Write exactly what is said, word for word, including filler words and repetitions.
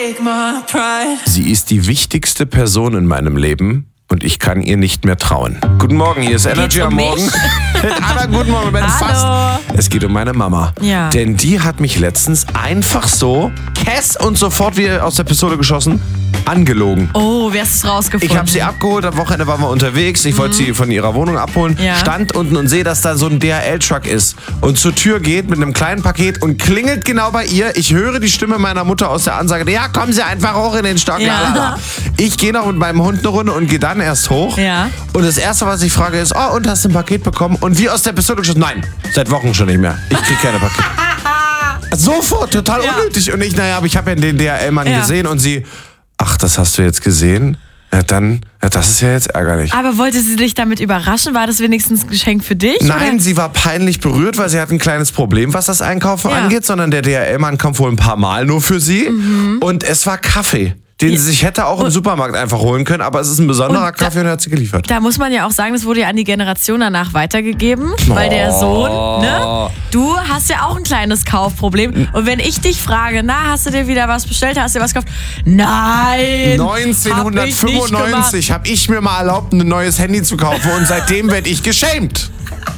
take my pride. Sie ist die wichtigste Person in meinem Leben und ich kann ihr nicht mehr trauen. Guten Morgen, hier ist Energy um am Morgen. Mit Anna, guten Morgen, wir fast. Es geht um meine Mama. Ja. Denn die hat mich letztens einfach so, Cass und sofort wie aus der Pistole geschossen, angelogen. Oh, wer hast es rausgefunden? Ich habe sie abgeholt, am Wochenende waren wir unterwegs. Ich mhm. wollte sie von ihrer Wohnung abholen. Ja. Stand unten und sehe, dass da so ein D H L-Truck ist. Und zur Tür geht mit einem kleinen Paket und klingelt genau bei ihr. Ich höre die Stimme meiner Mutter aus der Ansage. Ja, kommen Sie einfach hoch in den Stock. Ja. Ich gehe noch mit meinem Hund eine Runde und gehe dann erst hoch. Ja. Und das Erste, was ich frage, ist, oh, und hast du ein Paket bekommen? Und wie aus der Pistole geschossen, nein, seit Wochen schon nicht mehr. Ich kriege keine Pakete. Sofort, total Ja. unnötig. Und ich, naja, aber ich habe ja den D H L-Mann Ja. gesehen und sie, ach, das hast du jetzt gesehen? Ja, dann, ja, das ist ja jetzt ärgerlich. Aber wollte sie dich damit überraschen? War das wenigstens ein Geschenk für dich? Nein, oder? sie war peinlich berührt, weil sie hat ein kleines Problem, was das Einkaufen Ja. angeht, sondern der D H L-Mann kommt wohl ein paar Mal nur für sie. Mhm. Und es war Kaffee, den Ja. sie sich hätte auch im Und- Supermarkt einfach holen können, aber es ist ein besonderer Und da- Kaffee und er hat sie geliefert. Da muss man ja auch sagen, das wurde ja an die Generation danach weitergegeben, weil der Sohn, ne? Du hast ja auch ein kleines Kaufproblem. Und wenn ich dich frage, na, hast du dir wieder was bestellt, hast du dir was gekauft? Nein! neunzehnhundertfünfundneunzig habe ich mir mal erlaubt, ein neues Handy zu kaufen und seitdem werde ich geschämt.